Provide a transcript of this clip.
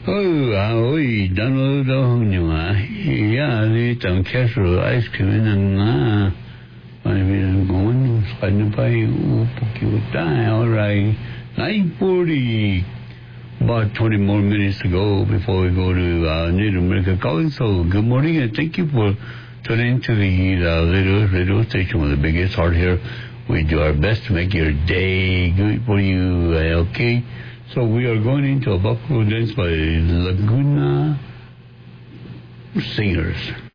oi, dano do honyo ya ni tang kesu ice cream na I mean, going to pai upukiutai, all right. 9:40, about 20 more minutes to go before we go to Native America Calling. So, good morning and thank you for tuning to the radio station with the biggest heart here. We do our best to make your day good for you, okay? So, we are going into a buffalo dance by Laguna Singers.